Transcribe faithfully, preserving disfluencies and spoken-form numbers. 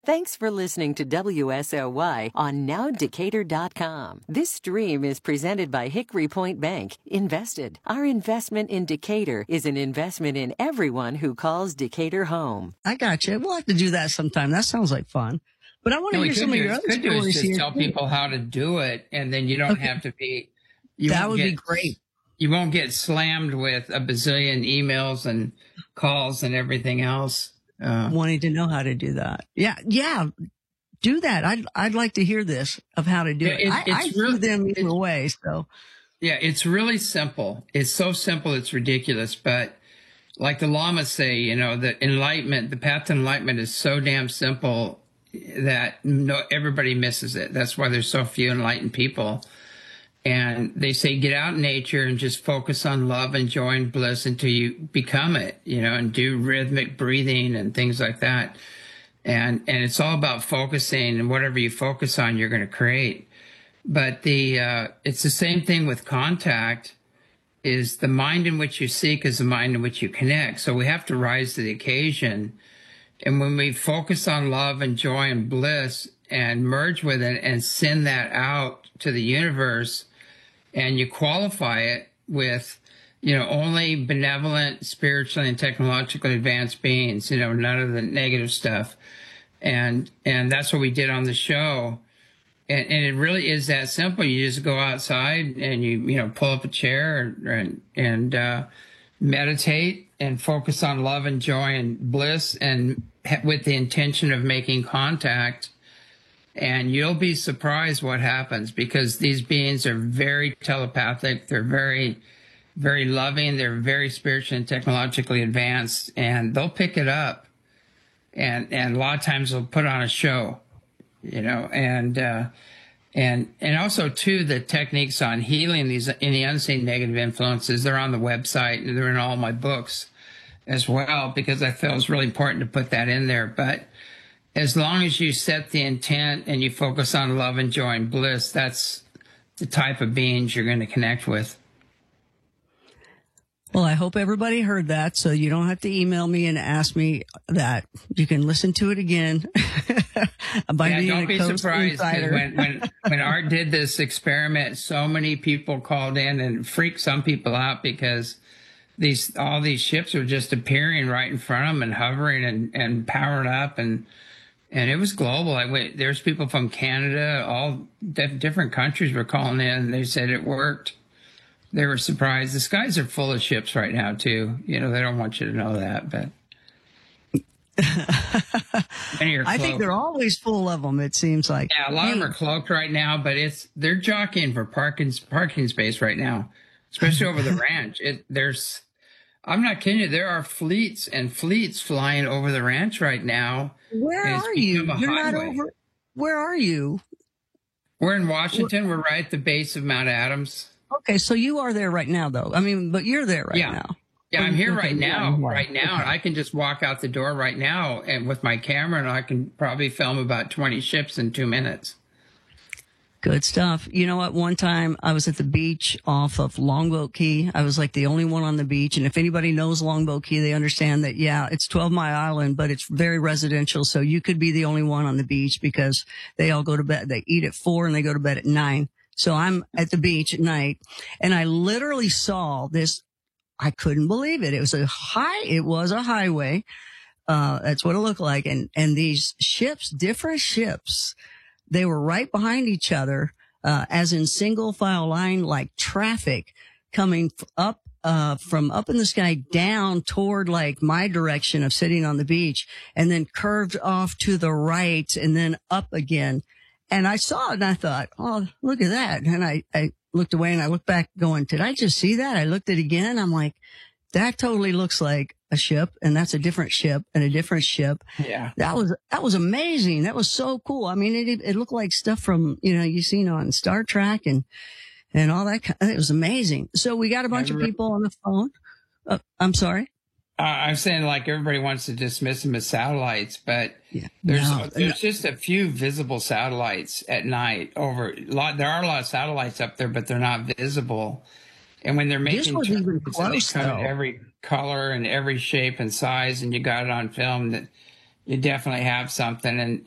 Thanks for listening to W S L Y on now decatur dot com. This stream is presented by Hickory Point Bank. Invested. Our investment in Decatur is an investment in everyone who calls Decatur home. I got you. We'll have to do that sometime. That sounds like fun. But I want to No, hear some of your other could do is stories just here. tell people how to do it, and then you don't Okay. have to be. You That won't would get, be great. You won't get slammed with a bazillion emails and calls and everything else. Uh, Wanting to know how to do that. Yeah, yeah. Do that. I'd I'd like to hear this of how to do Yeah, it. it- I, it's I really- do them either it's- way. So yeah, it's really simple. It's so simple, it's ridiculous. But like the Lamas say, you know, the enlightenment, the path to enlightenment is so damn simple that no everybody misses it. That's why there's so few enlightened people. And they say, get out in nature and just focus on love and joy and bliss until you become it, you know, and do rhythmic breathing and things like that. And, and it's all about focusing, and whatever you focus on, you're going to create. But the, uh, it's the same thing with contact. Is the mind in which you seek is the mind in which you connect. So we have to rise to the occasion. And when we focus on love and joy and bliss and merge with it and send that out to the universe, and you qualify it with, you know, only benevolent, spiritually and technologically advanced beings, you know, none of the negative stuff. And, and that's what we did on the show. And, and it really is that simple. You just go outside and you, you know, pull up a chair and, and, uh, meditate and focus on love and joy and bliss, and with the intention of making contact. And you'll be surprised what happens, because these beings are very telepathic. They're very, very loving. They're very spiritually and technologically advanced, and they'll pick it up. And, and a lot of times they'll put on a show, you know, and, uh, and, and also too, the techniques on healing these, any unseen negative influences, they're on the website, and they're in all my books as well, because I feel it's really important to put that in there. But as long as you set the intent and you focus on love and joy and bliss, that's the type of beings you're going to connect with. Well, I hope everybody heard that, so you don't have to email me and ask me that. You can listen to it again. By Yeah, being don't a be Coast surprised, 'cause Insider. when, when, when Art did this experiment, so many people called in and freaked some people out, because these all these ships were just appearing right in front of them and hovering and, and powered up, and and it was global. I went, there's people from Canada, all diff- different countries were calling in, and they said it worked. They were surprised. The skies are full of ships right now, too. You know, they don't want you to know that, but many are I think cloaked. they're always full of them, it seems like. Yeah, a lot of them are cloaked right now, but it's they're jockeying for parking parking space right now, especially over the ranch. It there's, I'm not kidding you. There are fleets and fleets flying over the ranch right now. Where and it's are you? become a You're not highway. over. Where are you? We're in Washington. We're right at the base of Mount Adams. Okay, so you are there right now, though. I mean, but you're there right Yeah. now. Yeah, I'm here Okay, right yeah, now. yeah. Right now, Okay. I can just walk out the door right now, and with my camera, and I can probably film about twenty ships in two minutes. Good stuff. You know what? One time I was at the beach off of Longboat Key. I was like the only one on the beach. And if anybody knows Longboat Key, they understand that, yeah, it's twelve Mile Island, but it's very residential. So you could be the only one on the beach, because they all go to bed. They eat at four and they go to bed at nine. So I'm at the beach at night, and I literally saw this. I couldn't believe it. It was a high, it was a highway. Uh, that's what it looked like. And, and these ships, different ships, they were right behind each other, uh, as in single file line, like traffic coming up, uh, from up in the sky down toward like my direction of sitting on the beach, and then curved off to the right and then up again. And I saw it and I thought, oh, look at that. And I, I looked away and I looked back going, did I just see that? I looked at it again. I'm like, that totally looks like a ship, and that's a different ship and a different ship. Yeah. That was, that was amazing. That was so cool. I mean, it, it looked like stuff from, you know, you've seen on Star Trek and, and all that. It was amazing. So we got a bunch of people on the phone. Uh, I'm sorry. Uh, I'm saying, like, everybody wants to dismiss them as satellites, but Yeah. there's No, there's no. just a few visible satellites at night over. A lot, there are a lot of satellites up there, but they're not visible. And when they're This making was even turns, and they close, come in though. every color and every shape and size, and you got it on film, that you definitely have something. And